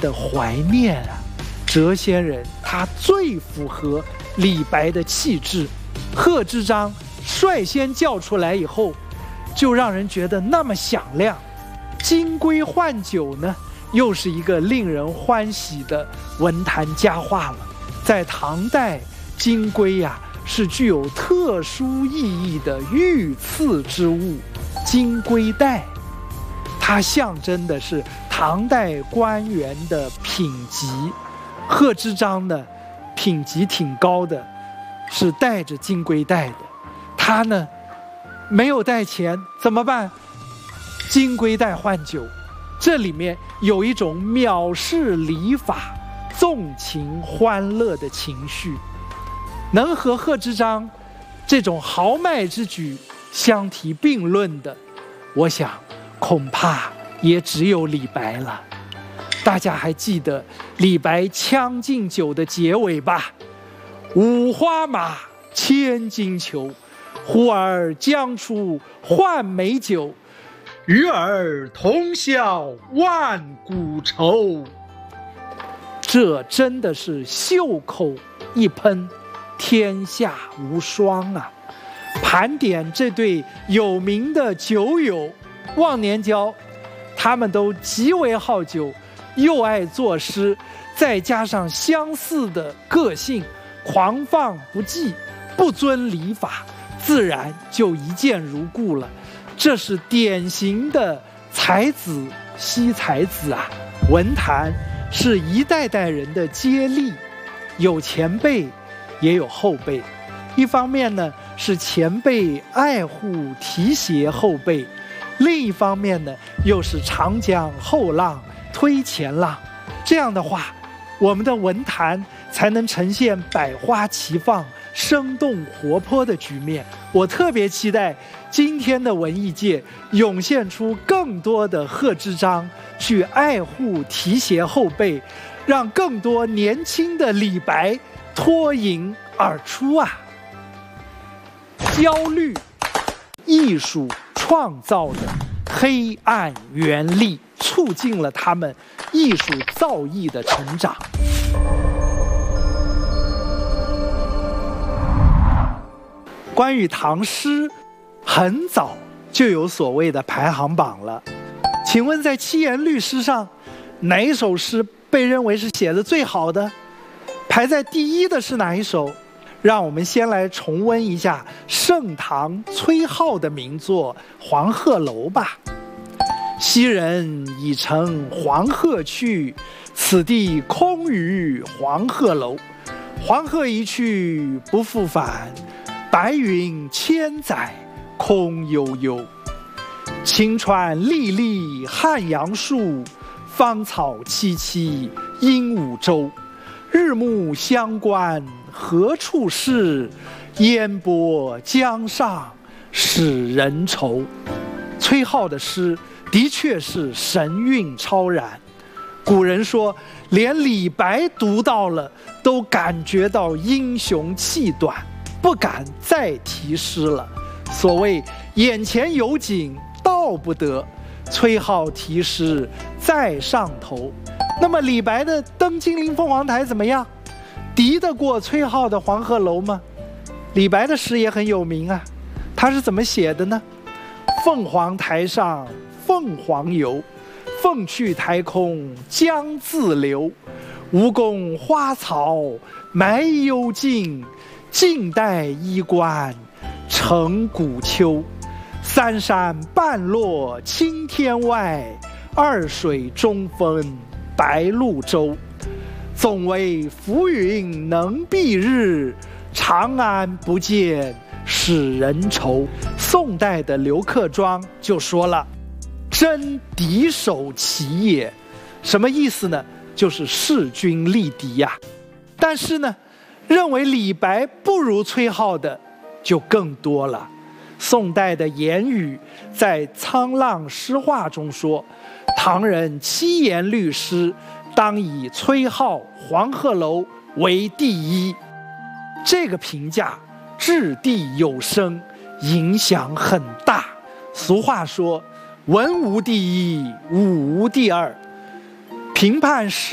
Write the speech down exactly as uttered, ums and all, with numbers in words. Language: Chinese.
的怀念啊。谪仙人他最符合李白的气质，贺知章率先叫出来以后，就让人觉得那么响亮。金龟换酒呢，又是一个令人欢喜的文坛佳话了。在唐代，金龟呀、啊、是具有特殊意义的御赐之物，金龟带，它象征的是唐代官员的品级。贺知章呢，品级挺高的，是带着金龟带的。他呢，没有带钱怎么办？金龟带换酒，这里面有一种藐视礼法、纵情欢乐的情绪，能和贺知章这种豪迈之举相提并论的，我想恐怕也只有李白了。大家还记得李白《将进酒》的结尾吧？五花马，千金裘，呼儿将出换美酒，与尔同销万古愁。这真的是袖口一喷，天下无双啊！盘点这对有名的酒友，忘年交，他们都极为好酒，又爱作诗，再加上相似的个性，狂放不羁，不遵礼法，自然就一见如故了。这是典型的才子惜才子啊！文坛是一代代人的接力，有前辈，也有后辈。一方面呢，是前辈爱护提携后辈；另一方面呢，又是长江后浪推前浪。这样的话，我们的文坛才能呈现百花齐放、生动活泼的局面。我特别期待今天的文艺界涌现出更多的贺知章，去爱护提携后辈，让更多年轻的李白脱颖而出啊！焦虑，艺术创造的黑暗原力，促进了他们艺术造诣的成长。关于唐诗，很早就有所谓的排行榜了。请问在七言律诗上，哪一首诗被认为是写的最好的？排在第一的是哪一首？让我们先来重温一下盛唐崔颢的名作《黄鹤楼》吧。昔人已乘黄鹤去，此地空余黄鹤楼。黄鹤一去不复返，白云千载空悠悠。晴川历历汉阳树，芳草萋萋鹦鹉洲。日暮乡关何处是？烟波江上使人愁。崔颢的诗的确是神韵超然，古人说连李白读到了都感觉到英雄气短，不敢再题诗了。所谓眼前有景道不得，崔颢题诗在上头。那么李白的《登金陵凤凰台》怎么样？敌得过崔颢的《黄鹤楼》吗？李白的诗也很有名啊，他是怎么写的呢？凤凰台上凤凰游，凤去台空江自流。吴宫花草埋幽径，晋代衣冠成古丘。三山半落青天外，二水中分白鹭洲。总为浮云能蔽日，长安不见使人愁。宋代的刘克庄就说了，真敌手奇也，什么意思呢？就是势均力敌呀、啊。但是呢，认为李白不如崔颢的就更多了。宋代的严语在《沧浪诗话》中说，唐人七言律诗当以崔颢《黄鹤楼》为第一。这个评价掷地有声，影响很大。俗话说，文无第一，武无第二。评判诗